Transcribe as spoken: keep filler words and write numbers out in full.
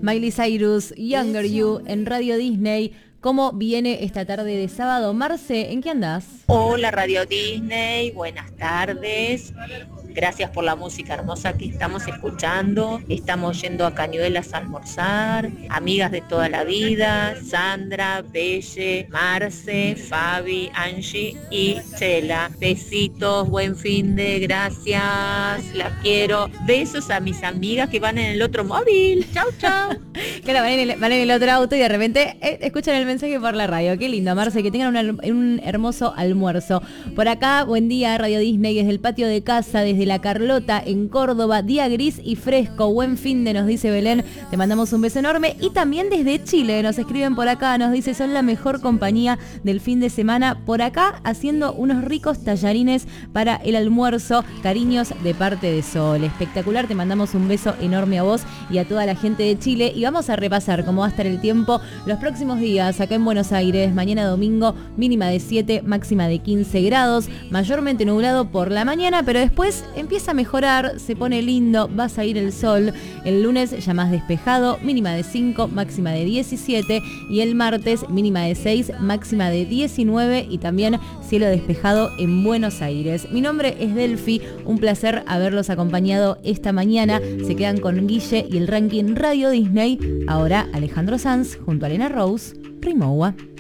Miley Cyrus, Younger You, en Radio Disney. ¿Cómo viene esta tarde de sábado? Marce, ¿en qué andás? Hola Radio Disney, buenas tardes. Gracias por la música hermosa que estamos escuchando. Estamos yendo a Cañuelas a almorzar. Amigas de toda la vida, Sandra, Belle, Marce, Fabi, Angie y Chela. Besitos, buen fin de, gracias, las quiero. Besos a mis amigas que van en el otro móvil. Chau, chau. Claro, van en, el, van en el otro auto y de repente eh, escuchan el mensaje por la radio. Qué lindo, Marce, que tengan una, un hermoso almuerzo. Por acá, buen día, Radio Disney, desde el patio de casa, desde La Carlota, en Córdoba, día gris y fresco, buen fin de, nos dice Belén, te mandamos un beso enorme. Y también desde Chile, nos escriben por acá, nos dice, son la mejor compañía del fin de semana, por acá haciendo unos ricos tallarines para el almuerzo, cariños de parte de Sol. Espectacular, te mandamos un beso enorme a vos y a toda la gente de Chile, y vamos a repasar cómo va a estar el tiempo los próximos días acá en Buenos Aires. Mañana domingo, mínima de siete, máxima de quince grados, mayormente nublado por la mañana, pero después empieza a mejorar, se pone lindo, va a salir el sol. El lunes ya más despejado, mínima de cinco, máxima de diecisiete, y el martes mínima de seis, máxima de diecinueve, y también cielo despejado en Buenos Aires. Mi nombre es Delphi, un placer haberlos acompañado esta mañana. Se quedan con Guille y el ranking Radio Disney. Ahora Alejandro Sanz junto a Elena Rose, Rimowa.